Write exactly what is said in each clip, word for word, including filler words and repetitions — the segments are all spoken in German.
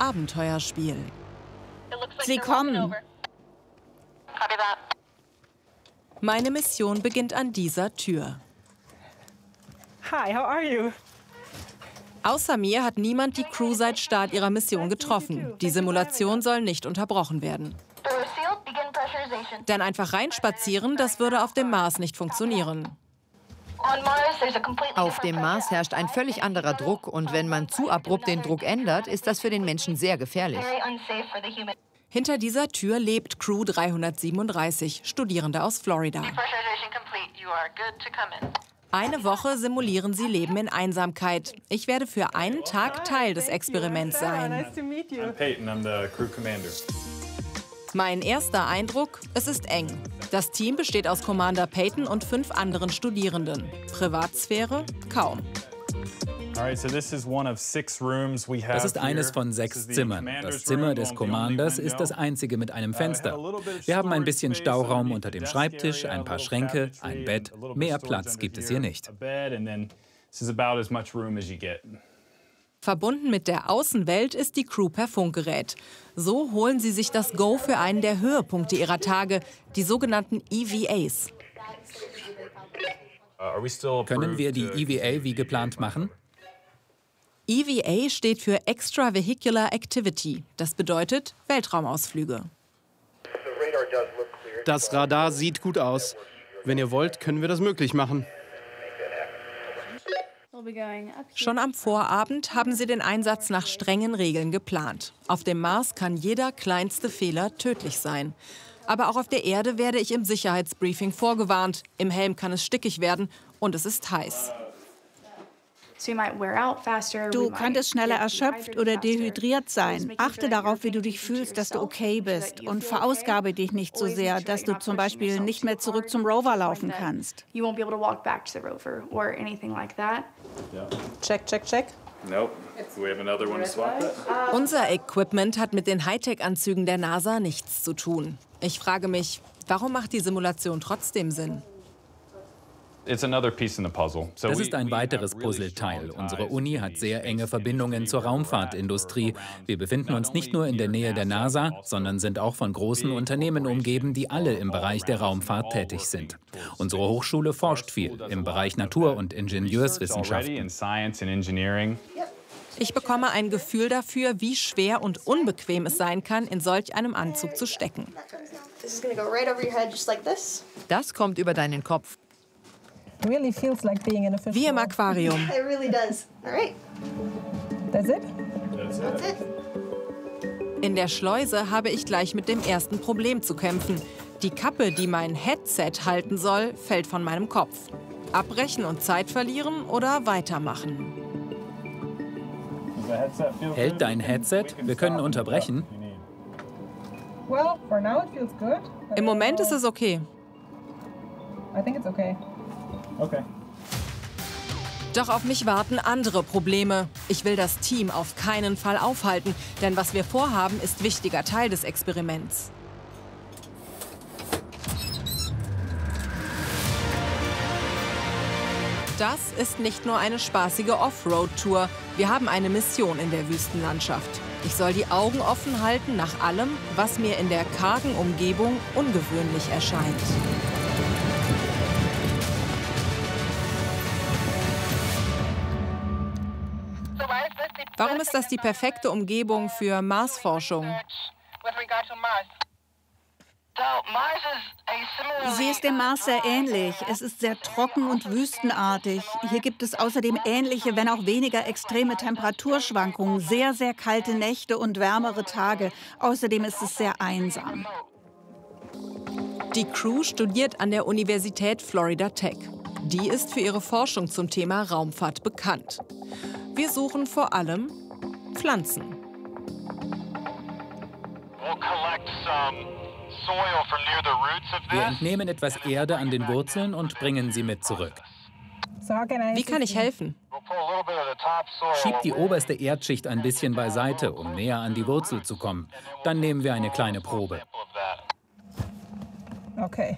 Abenteuerspiel. Sie kommen. Meine Mission beginnt an dieser Tür. Hi, how are you? Außer mir hat niemand die Crew seit Start ihrer Mission getroffen. Die Simulation soll nicht unterbrochen werden. Denn einfach reinspazieren, das würde auf dem Mars nicht funktionieren. Auf dem Mars herrscht ein völlig anderer Druck und wenn man zu abrupt den Druck ändert, ist das für den Menschen sehr gefährlich. Hinter dieser Tür lebt Crew dreihundertsiebenunddreißig, Studierende aus Florida. Eine Woche simulieren sie Leben in Einsamkeit. Ich werde für einen Tag Teil des Experiments sein. Mein erster Eindruck, es ist eng. Das Team besteht aus Commander Peyton und fünf anderen Studierenden. Privatsphäre? Kaum. Das ist eines von sechs Zimmern. Das Zimmer des Commanders ist das einzige mit einem Fenster. Wir haben ein bisschen Stauraum unter dem Schreibtisch, ein paar Schränke, ein Bett. Mehr Platz gibt es hier nicht. Verbunden mit der Außenwelt ist die Crew per Funkgerät. So holen sie sich das Go für einen der Höhepunkte ihrer Tage, die sogenannten E V As. Können wir die E V A wie geplant machen? E V A steht für Extravehicular Activity. Das bedeutet Weltraumausflüge. Das Radar sieht gut aus. Wenn ihr wollt, können wir das möglich machen. Schon am Vorabend haben sie den Einsatz nach strengen Regeln geplant. Auf dem Mars kann jeder kleinste Fehler tödlich sein. Aber auch auf der Erde werde ich im Sicherheitsbriefing vorgewarnt. Im Helm kann es stickig werden und es ist heiß. Du könntest schneller erschöpft oder dehydriert sein. Achte darauf, wie du dich fühlst, dass du okay bist. Und verausgabe dich nicht so sehr, dass du zum Beispiel nicht mehr zurück zum Rover laufen kannst. Check, check, check. Unser Equipment hat mit den Hightech-Anzügen der NASA nichts zu tun. Ich frage mich, warum macht die Simulation trotzdem Sinn? Das ist ein weiteres Puzzleteil. Unsere Uni hat sehr enge Verbindungen zur Raumfahrtindustrie. Wir befinden uns nicht nur in der Nähe der NASA, sondern sind auch von großen Unternehmen umgeben, die alle im Bereich der Raumfahrt tätig sind. Unsere Hochschule forscht viel im Bereich Natur- und Ingenieurswissenschaften. Ich bekomme ein Gefühl dafür, wie schwer und unbequem es sein kann, in solch einem Anzug zu stecken. Das kommt über deinen Kopf. Wie im Aquarium. In der Schleuse habe ich gleich mit dem ersten Problem zu kämpfen. Die Kappe, die mein Headset halten soll, fällt von meinem Kopf. Abbrechen und Zeit verlieren oder weitermachen? Hält dein Headset? Wir können unterbrechen. Im Moment ist es okay. Okay. Doch auf mich warten andere Probleme. Ich will das Team auf keinen Fall aufhalten, denn was wir vorhaben, ist wichtiger Teil des Experiments. Das ist nicht nur eine spaßige Offroad-Tour. Wir haben eine Mission in der Wüstenlandschaft. Ich soll die Augen offen halten nach allem, was mir in der kargen Umgebung ungewöhnlich erscheint. Warum ist das die perfekte Umgebung für Marsforschung? Sie ist dem Mars sehr ähnlich. Es ist sehr trocken und wüstenartig. Hier gibt es außerdem ähnliche, wenn auch weniger extreme Temperaturschwankungen, sehr, sehr kalte Nächte und wärmere Tage. Außerdem ist es sehr einsam. Die Crew studiert an der Universität Florida Tech. Die ist für ihre Forschung zum Thema Raumfahrt bekannt. Wir suchen vor allem Pflanzen. Wir entnehmen etwas Erde an den Wurzeln und bringen sie mit zurück. Wie kann ich helfen? Schieb die oberste Erdschicht ein bisschen beiseite, um näher an die Wurzel zu kommen. Dann nehmen wir eine kleine Probe. Okay.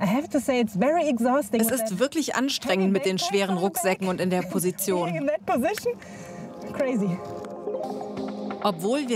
Es ist wirklich anstrengend mit den schweren Rucksäcken und in der Position. Obwohl wir